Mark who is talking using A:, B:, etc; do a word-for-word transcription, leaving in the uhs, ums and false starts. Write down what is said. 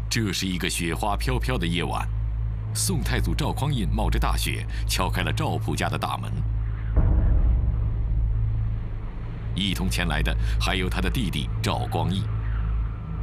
A: 这是一个雪花飘飘的夜晚，宋太祖赵匡胤冒着大雪敲开了赵普家的大门。一同前来的还有他的弟弟赵光义。